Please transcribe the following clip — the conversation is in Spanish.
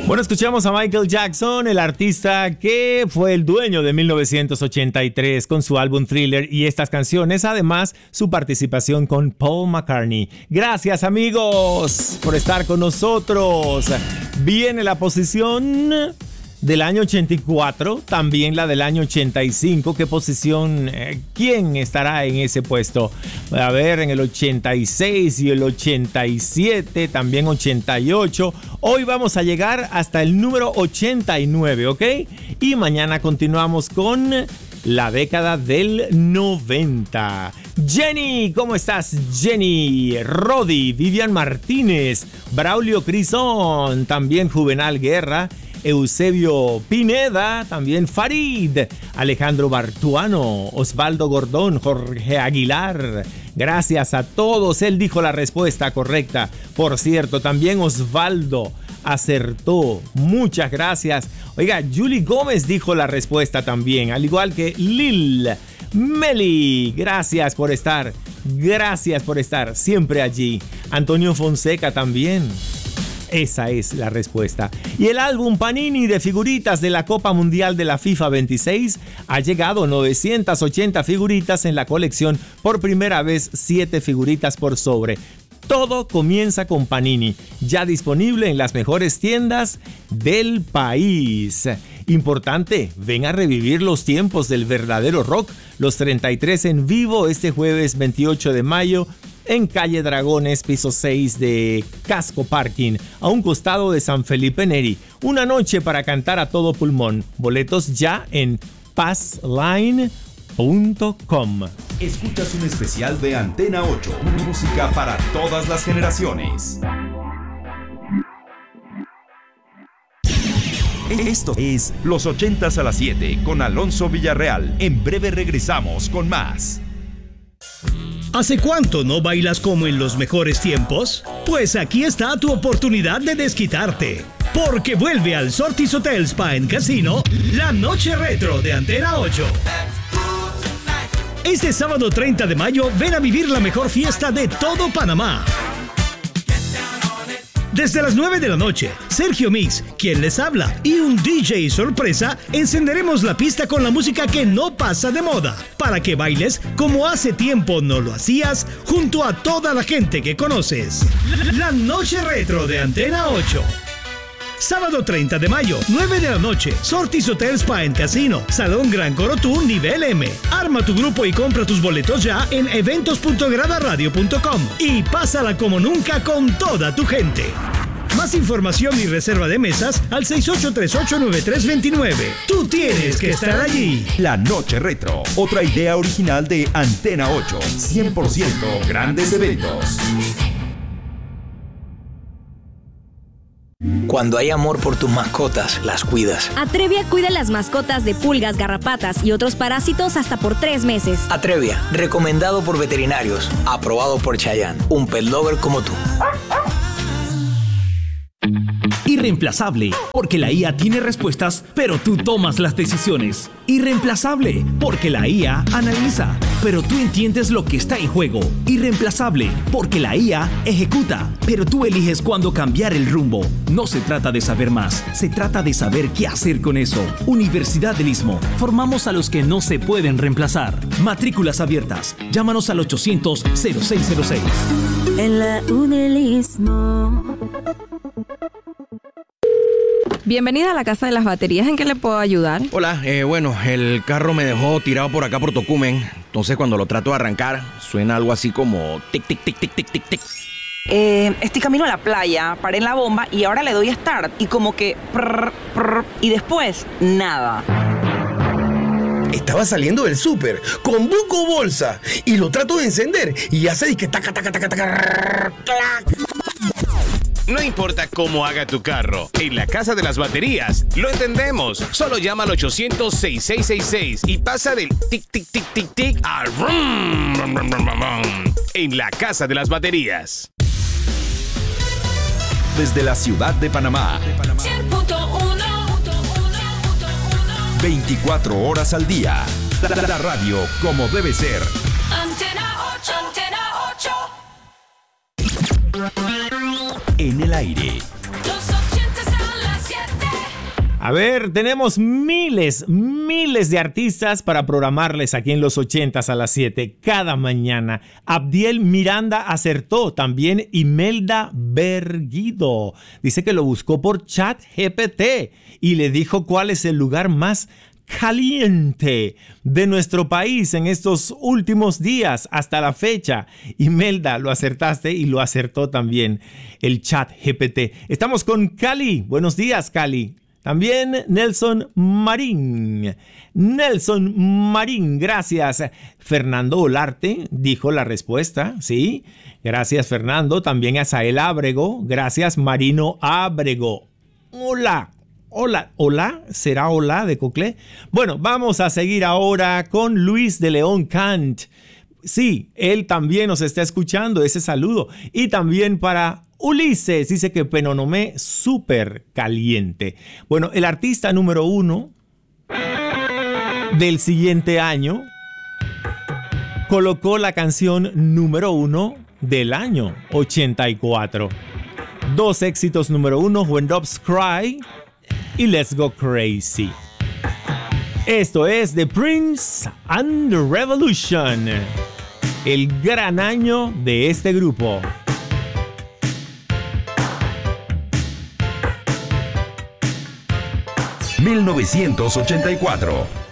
Bueno, escuchamos a Michael Jackson, el artista que fue el dueño de 1983 con su álbum Thriller y estas canciones, además su participación con Paul McCartney. Gracias, amigos, por estar con nosotros. Viene la posición del año 84, también la del año 85. ¿Qué posición? ¿Quién estará en ese puesto? A ver, en el 86 y el 87, también 88. Hoy vamos a llegar hasta el número 89, ¿ok? Y mañana continuamos con la década del 90. Jenny, ¿cómo estás? Jenny, Rodi, Vivian Martínez, Braulio Crison, también Juvenal Guerra, Eusebio Pineda, también Farid, Alejandro Bartuano, Osvaldo Gordón, Jorge Aguilar. Gracias a todos, él dijo la respuesta correcta. Por cierto, también Osvaldo acertó. Muchas gracias. Oiga, Julie Gómez dijo la respuesta también, al igual que Lil. Meli, gracias por estar siempre allí. Antonio Fonseca también. Esa es la respuesta. Y el álbum Panini de figuritas de la Copa Mundial de la FIFA 26 ha llegado 980 figuritas en la colección. Por primera vez, 7 figuritas por sobre. Todo comienza con Panini, ya disponible en las mejores tiendas del país. Importante, ven a revivir los tiempos del verdadero rock. Los 33 en vivo este jueves 28 de mayo en calle Dragones, piso 6 de Casco Parking, a un costado de San Felipe Neri. Una noche para cantar a todo pulmón. Boletos ya en passline.com. Escuchas un especial de Antena 8, música para todas las generaciones. Esto es Los 80s a las 7 con Alonso Villarreal. En breve regresamos con más. ¿Hace cuánto no bailas como en los mejores tiempos? Pues aquí está tu oportunidad de desquitarte. Porque vuelve al Sortis Hotel Spa and Casino la Noche Retro de Antena 8. Este sábado 30 de mayo ven a vivir la mejor fiesta de todo Panamá. Desde las 9 de la noche, Sergio Mix, quien les habla, y un DJ sorpresa, encenderemos la pista con la música que no pasa de moda, para que bailes como hace tiempo no lo hacías, junto a toda la gente que conoces. La Noche Retro de Antena 8. Sábado 30 de mayo, 9 de la noche, Sortis Hotel Spa and Casino, Salón Gran Corotú, nivel M. Arma tu grupo y compra tus boletos ya en eventos.gradaradio.com y pásala como nunca con toda tu gente. Más información y reserva de mesas al 68389329. Tú tienes que estar allí. La Noche Retro, otra idea original de Antena 8. 100% grandes eventos. Cuando hay amor por tus mascotas, las cuidas. Atrevia cuida las mascotas de pulgas, garrapatas y otros parásitos hasta por 3 meses. Atrevia, recomendado por veterinarios, aprobado por Chayanne, un pet lover como tú. Irreemplazable, porque la IA tiene respuestas, pero tú tomas las decisiones. Irreemplazable, porque la IA analiza, pero tú entiendes lo que está en juego. Irreemplazable, porque la IA ejecuta, pero tú eliges cuándo cambiar el rumbo. No se trata de saber más, se trata de saber qué hacer con eso. Universidad del Istmo, formamos a los que no se pueden reemplazar. Matrículas abiertas, llámanos al 800-0606. En la del Istmo. Bienvenida a la Casa de las Baterías. ¿En qué le puedo ayudar? Hola, bueno, el carro me dejó tirado por acá por Tocumen. Entonces cuando lo trato de arrancar, suena algo así como tic, tic, tic, tic, tic, tic, tic. Estoy camino a la playa, paré en la bomba y ahora le doy start y como que prr, prr, y después nada. Estaba saliendo del súper con buco bolsa y lo trato de encender y hace que taca, taca, taca, taca, clac. No importa cómo haga tu carro, en la Casa de las Baterías lo entendemos. Solo llama al 800-6666 y pasa del tic, tic, tic, tic, tic al rum, rum, rum, rum, rum, en la Casa de las Baterías. Desde la ciudad de Panamá, 24 horas al día. La radio como debe ser. Antena 8, Antena 8. En el aire. Los 80s a las 7. A ver, tenemos miles de artistas para programarles aquí en los 80s a las 7 cada mañana. Abdiel Miranda acertó, también Imelda Berguido. Dice que lo buscó por ChatGPT y le dijo cuál es el lugar más caliente de nuestro país en estos últimos días hasta la fecha. Imelda, lo acertaste y lo acertó también el ChatGPT. Estamos con Cali. Buenos días, Cali. También Nelson Marín. Nelson Marín, gracias. Fernando Olarte dijo la respuesta, ¿sí? Gracias, Fernando. También Asael Ábrego. Gracias, Marino Ábrego. Hola. Hola, ¿será hola de Coclé? Bueno, vamos a seguir ahora con Luis de León Cant. Sí, él también nos está escuchando, ese saludo. Y también para Ulises, dice que Penonomé súper caliente. Bueno, el artista número 1 del siguiente año colocó la canción número 1 del año 84. 2 éxitos número 1, When Doves Cry y Let's Go Crazy. Esto es The Prince and the Revolution, el gran año de este grupo. 1984.